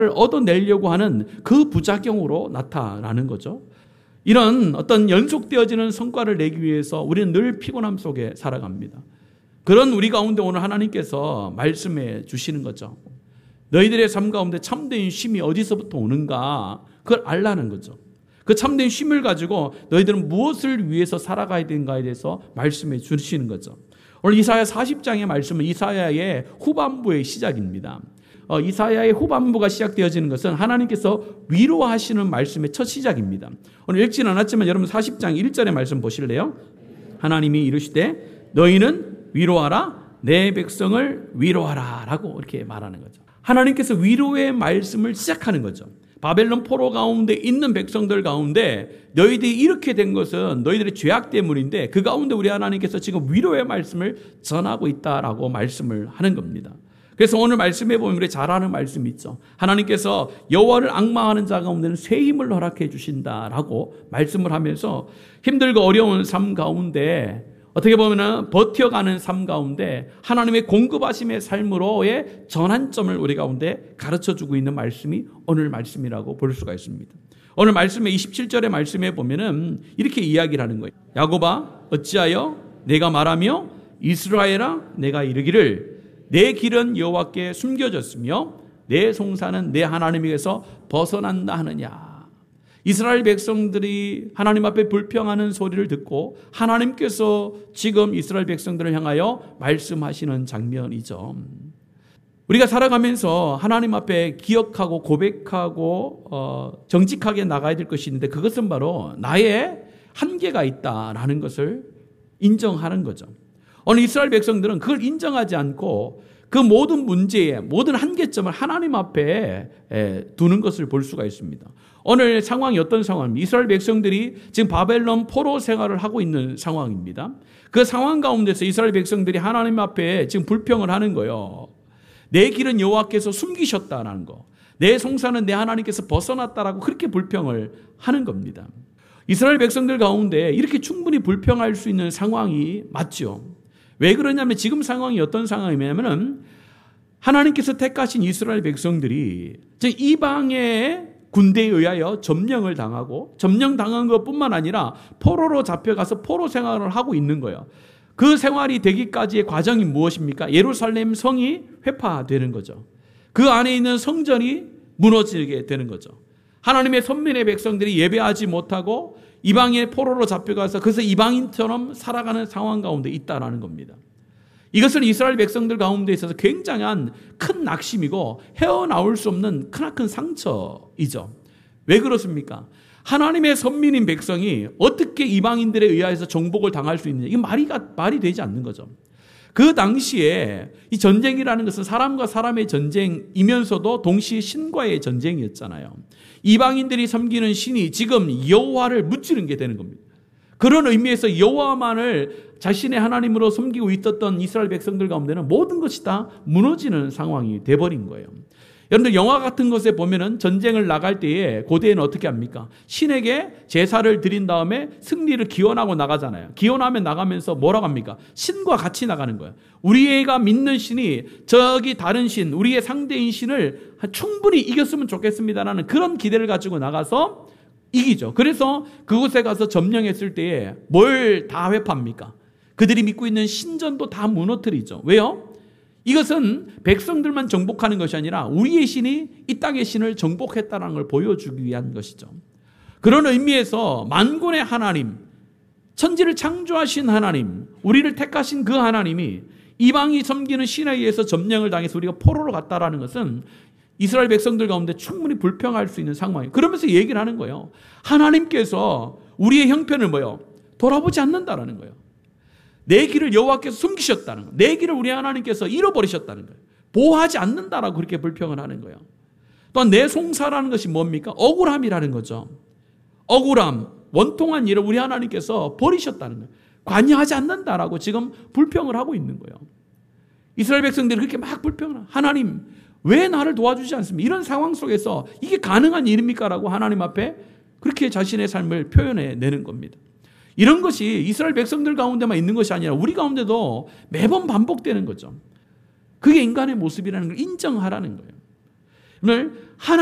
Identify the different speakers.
Speaker 1: 얻어내려고 하는 그 부작용으로 나타나는 거죠. 이런 어떤 연속되어지는 성과를 내기 위해서 우리는 늘 피곤함 속에 살아갑니다. 그런 우리 가운데 오늘 하나님께서 말씀해 주시는 거죠. 너희들의 삶 가운데 참된 쉼이 어디서부터 오는가 그걸 알라는 거죠. 그 참된 쉼을 가지고 너희들은 무엇을 위해서 살아가야 되는가에 대해서 말씀해 주시는 거죠. 오늘 이사야 40장의 말씀은 이사야의 후반부의 시작입니다. 이사야의 후반부가 시작되어지는 것은 하나님께서 위로하시는 말씀의 첫 시작입니다. 오늘 읽지는 않았지만 여러분 40장 1절의 말씀 보실래요? 하나님이 이르시되 너희는 위로하라 내 백성을 위로하라 라고 이렇게 말하는 거죠. 하나님께서 위로의 말씀을 시작하는 거죠. 바벨론 포로 가운데 있는 백성들 가운데 너희들이 이렇게 된 것은 너희들의 죄악 때문인데 그 가운데 우리 하나님께서 지금 위로의 말씀을 전하고 있다라고 말씀을 하는 겁니다. 그래서 오늘 말씀해 보면 우리 잘 아는 말씀이 있죠. 하나님께서 여호와를 앙망하는 자 가운데는 새 힘을 허락해 주신다라고 말씀을 하면서 힘들고 어려운 삶 가운데 어떻게 보면 버텨가는 삶 가운데 하나님의 공급하심의 삶으로의 전환점을 우리 가운데 가르쳐주고 있는 말씀이 오늘 말씀이라고 볼 수가 있습니다. 오늘 말씀의 27절의 말씀에 보면은 이렇게 이야기를 하는 거예요. 야곱아 어찌하여 내가 말하며 이스라엘아 내가 이르기를 내 길은 여호와께 숨겨졌으며 내 송사는 내 하나님에게서 벗어난다 하느냐. 이스라엘 백성들이 하나님 앞에 불평하는 소리를 듣고 하나님께서 지금 이스라엘 백성들을 향하여 말씀하시는 장면이죠. 우리가 살아가면서 하나님 앞에 기억하고 고백하고 정직하게 나가야 될 것이 있는데 그것은 바로 나의 한계가 있다라는 것을 인정하는 거죠. 오늘 이스라엘 백성들은 그걸 인정하지 않고 그 모든 문제의 모든 한계점을 하나님 앞에 두는 것을 볼 수가 있습니다. 오늘 상황이 어떤 상황입니까? 이스라엘 백성들이 지금 바벨론 포로 생활을 하고 있는 상황입니다. 그 상황 가운데서 이스라엘 백성들이 하나님 앞에 지금 불평을 하는 거예요. 내 길은 여호와께서 숨기셨다라는 거. 내 송사는 내 하나님께서 벗어났다라고 그렇게 불평을 하는 겁니다. 이스라엘 백성들 가운데 이렇게 충분히 불평할 수 있는 상황이 맞죠. 왜 그러냐면 지금 상황이 어떤 상황이냐면 하나님께서 택하신 이스라엘 백성들이 이방의 군대에 의하여 점령을 당하고 점령당한 것뿐만 아니라 포로로 잡혀가서 포로 생활을 하고 있는 거예요. 그 생활이 되기까지의 과정이 무엇입니까? 예루살렘 성이 회파되는 거죠. 그 안에 있는 성전이 무너지게 되는 거죠. 하나님의 선민의 백성들이 예배하지 못하고 이방인의 포로로 잡혀가서 그래서 이방인처럼 살아가는 상황 가운데 있다라는 겁니다. 이것은 이스라엘 백성들 가운데 있어서 굉장한 큰 낙심이고 헤어나올 수 없는 크나큰 상처이죠. 왜 그렇습니까? 하나님의 선민인 백성이 어떻게 이방인들에 의해서 정복을 당할 수 있느냐. 이게 말이 되지 않는 거죠. 그 당시에 이 전쟁이라는 것은 사람과 사람의 전쟁이면서도 동시에 신과의 전쟁이었잖아요. 이방인들이 섬기는 신이 지금 여호와를 무찌른 게 되는 겁니다. 그런 의미에서 여호와만을 자신의 하나님으로 섬기고 있었던 이스라엘 백성들 가운데는 모든 것이 다 무너지는 상황이 돼버린 거예요. 여러분들 영화 같은 것에 보면은 전쟁을 나갈 때에 고대에는 어떻게 합니까? 신에게 제사를 드린 다음에 승리를 기원하고 나가잖아요. 기원하며 나가면서 뭐라고 합니까? 신과 같이 나가는 거예요. 우리가 믿는 신이 저기 다른 신, 우리의 상대인 신을 충분히 이겼으면 좋겠습니다라는 그런 기대를 가지고 나가서 이기죠. 그래서 그곳에 가서 점령했을 때에 뭘 다 회파합니까? 그들이 믿고 있는 신전도 다 무너뜨리죠. 왜요? 이것은 백성들만 정복하는 것이 아니라 우리의 신이 이 땅의 신을 정복했다는 걸 보여주기 위한 것이죠. 그런 의미에서 만군의 하나님, 천지를 창조하신 하나님, 우리를 택하신 그 하나님이 이방이 섬기는 신에 의해서 점령을 당해서 우리가 포로로 갔다라는 것은 이스라엘 백성들 가운데 충분히 불평할 수 있는 상황이에요. 그러면서 얘기를 하는 거예요. 하나님께서 우리의 형편을 돌아보지 않는다라는 거예요. 내 길을 여호와께서 숨기셨다는 거예요. 내 길을 우리 하나님께서 잃어버리셨다는 거예요. 보호하지 않는다라고 그렇게 불평을 하는 거예요. 또한 내 송사라는 것이 뭡니까? 억울함이라는 거죠. 억울함, 원통한 일을 우리 하나님께서 버리셨다는 거예요. 관여하지 않는다라고 지금 불평을 하고 있는 거예요. 이스라엘 백성들이 그렇게 막 불평을 해요. 하나님 왜 나를 도와주지 않습니까? 이런 상황 속에서 이게 가능한 일입니까? 라고 하나님 앞에 그렇게 자신의 삶을 표현해 내는 겁니다. 이런 것이 이스라엘 백성들 가운데만 있는 것이 아니라 우리 가운데도 매번 반복되는 거죠. 그게 인간의 모습이라는 걸 인정하라는 거예요. 오늘